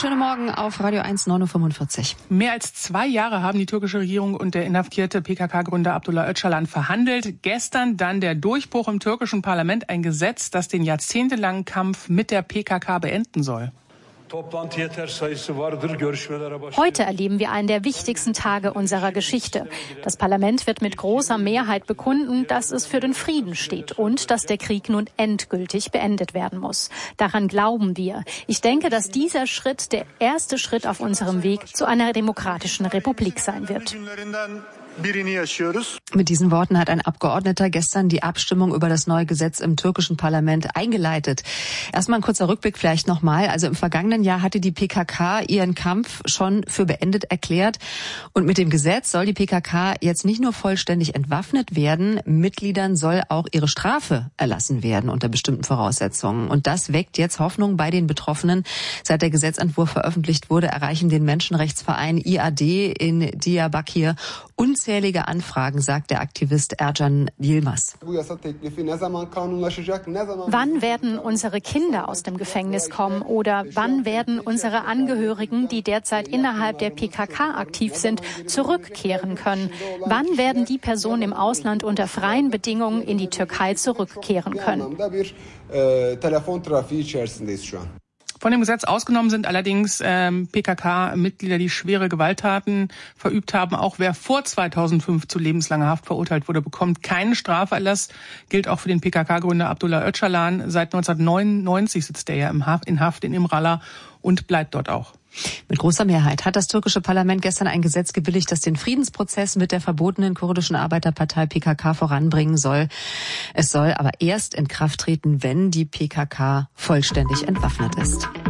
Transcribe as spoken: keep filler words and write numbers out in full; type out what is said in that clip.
schönen Morgen auf Radio eins, neun Uhr fünfundvierzig. Mehr als zwei Jahre haben die türkische Regierung und der inhaftierte P K K-Gründer Abdullah Öcalan verhandelt. Gestern dann der Durchbruch im türkischen Parlament, ein Gesetz, das den jahrzehntelangen Kampf mit der P K K beenden soll. Heute erleben wir einen der wichtigsten Tage unserer Geschichte. Das Parlament wird mit großer Mehrheit bekunden, dass es für den Frieden steht und dass der Krieg nun endgültig beendet werden muss. Daran glauben wir. Ich denke, dass dieser Schritt der erste Schritt auf unserem Weg zu einer demokratischen Republik sein wird. Mit diesen Worten hat ein Abgeordneter gestern die Abstimmung über das neue Gesetz im türkischen Parlament eingeleitet. Erstmal ein kurzer Rückblick vielleicht nochmal. Also im vergangenen Jahr hatte die P K K ihren Kampf schon für beendet erklärt. Und mit dem Gesetz soll die P K K jetzt nicht nur vollständig entwaffnet werden, Mitgliedern soll auch ihre Strafe erlassen werden unter bestimmten Voraussetzungen. Und das weckt jetzt Hoffnung bei den Betroffenen. Seit der Gesetzentwurf veröffentlicht wurde, erreichen den Menschenrechtsverein I A D in Diyarbakir unzählige Anfragen, sagt der Aktivist Ercan Yilmaz. Wann werden unsere Kinder aus dem Gefängnis kommen oder wann werden unsere Angehörigen, die derzeit innerhalb der P K K aktiv sind, zurückkehren können? Wann werden die Personen im Ausland unter freien Bedingungen in die Türkei zurückkehren können? Von dem Gesetz ausgenommen sind allerdings ähm, P K K-Mitglieder, die schwere Gewalttaten verübt haben. Auch wer vor zweitausendfünf zu lebenslanger Haft verurteilt wurde, bekommt keinen Straferlass. Gilt auch für den P K K-Gründer Abdullah Öcalan. Seit neunzehnhundertneunundneunzig sitzt er ja im Haft, in Haft in İmralı und bleibt dort auch. Mit großer Mehrheit hat das türkische Parlament gestern ein Gesetz gebilligt, das den Friedensprozess mit der verbotenen kurdischen Arbeiterpartei P K K voranbringen soll. Es soll aber erst in Kraft treten, wenn die P K K vollständig entwaffnet ist.